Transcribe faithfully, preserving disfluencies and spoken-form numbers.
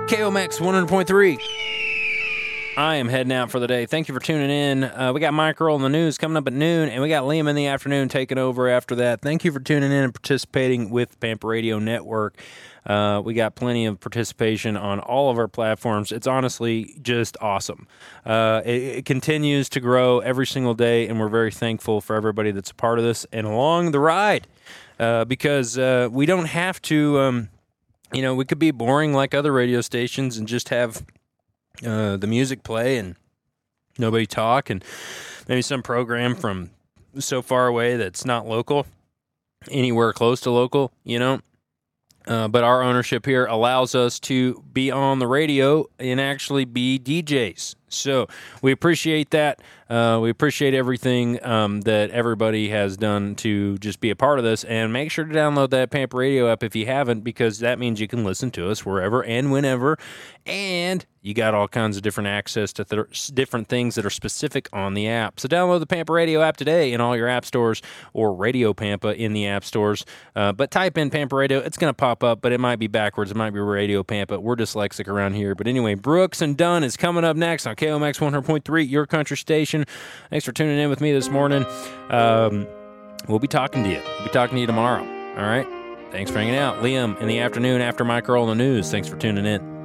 K O M X one hundred point three. I am heading out for the day. Thank you for tuning in. Uh, we got Mike Earl in the news coming up at noon, and we got Liam in the afternoon taking over after that. Thank you for tuning in and participating with Pampa Radio Network. Uh, we got plenty of participation on all of our platforms. It's honestly just awesome. Uh, it, it continues to grow every single day, and we're very thankful for everybody that's a part of this and along the ride uh, because uh, we don't have to, um, you know, we could be boring like other radio stations and just have Uh, the music play and nobody talk, and maybe some program from so far away that's not local, anywhere close to local, you know. Uh, but our ownership here allows us to be on the radio and actually be D Js. So we appreciate that. Uh, we appreciate everything um, that everybody has done to just be a part of this. And make sure to download that Pampa Radio app if you haven't, because that means you can listen to us wherever and whenever. And you got all kinds of different access to th- different things that are specific on the app. So download the Pampa Radio app today in all your app stores, or Radio Pampa in the app stores. Uh, but type in Pampa Radio. It's going to pop up, but it might be backwards. It might be Radio Pampa. We're dyslexic around here. But anyway, Brooks and Dunn is coming up next on K O M X one hundred point three, your country station. Thanks for tuning in with me this morning. Um, we'll be talking to you. We'll be talking to you tomorrow. All right? Thanks for hanging out. Liam in the afternoon after Mike Earl in the news. Thanks for tuning in.